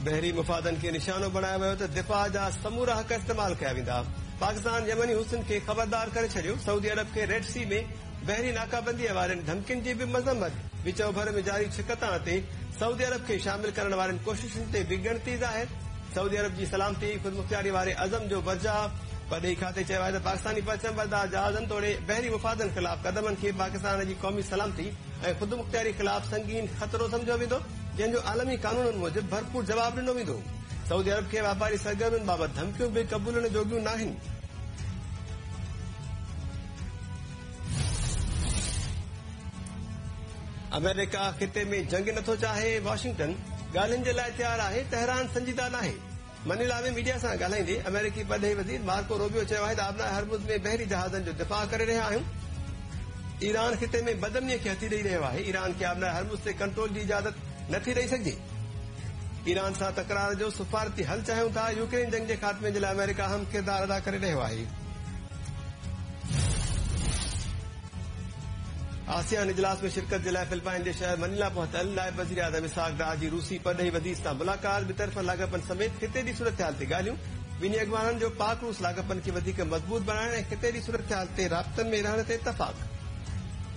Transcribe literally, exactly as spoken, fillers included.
बहरी मुफ़ादनि खे निशानो बणायो वियो त दिफ़ा जा समूरा हक़ इस्तेमाल कया वेंदा। पाकिस्तान यमनी हुस्न खे ख़बरदार करे छॾियो। सऊदी अरब खे रेड सी में बहरी नाकाबंदीअ वारनि धमकियुनि जी बि मज़म्मत। विचो भर में जारी छिकतां ते सऊदी अरब खे शामिल करण वारनि कोशिशुनि ते बिगड़ती ज़ाहिर। सऊदी अरब जी सलामती ख़ुदमुख्तियारी वारे अज़म जो बरजा। परॾेही खाते चयो आहे त पाकिस्तानी परचम बरदार जहाज़नि तोड़े बहरी मुफ़ादनि ख़िलाफ़ क़दमनि खे पाकिस्तान जी क़ौमी सलामती ऐं ख़ुदमुख्तियारी ख़िलाफ़ संगीन ख़तरो सम्झियो वेंदो, जंहिंजो आलमी क़ानूननि मूजिबि भरपूर जवाब ॾिनो वेंदो। सऊदी अरब खे वापारी सरगर्मियुनि बाबति धमकियूं बि क़बूलण जोगियूं नाहिनि। अमेरिका ख़िते में जंग नथो चाहे। वॉशिंगटन ॻाल्हियुनि जे लाइ तयारु आहे। तेहरान संजीदा नाहे। मनीला में मीडिया सां ॻाल्हाईंदे अमेरिकी परॾेही वज़ीर मार्को रूबियो चयो आहे त आबना हरमुज़ में बहरी जहाज़नि जो दिफ़ा करे रहिया आहियूं। ईरान ख़िते में बदमनीअ खे हथी ॾेई रहियो आहे। ईरान खे आबना हरमुज़ ते कंट्रोल जी इजाज़त नथी ॾेई सघिजे। ईरान सां तकरार जो सफ़ारती हल चाहियूं था। यूक्रेन जंग जे ख़ात्मे जे लाइ अमेरिका अहम किरदार अदा करे रहियो आहे। आसियान इजलास में शिरकत जे लाइ फिलिपाइन जे शहर मनीला पहुतल नायब वज़ीर आज़म इसहाक डार जी रूसी परॾेही वज़ीर सां मुलाक़ात। ॿितरफ़ा लाॻापन समेत ख़िते जी सूरतहाल ते ॻाल्हियूं। ॿिन्ही अॻवाननि जो पाक रूस लाॻापन खे वधीक मज़बूत बणाइण ऐं ख़िते जी सूरतहाल ते राब्तनि में रहण ते इतफ़ाक़।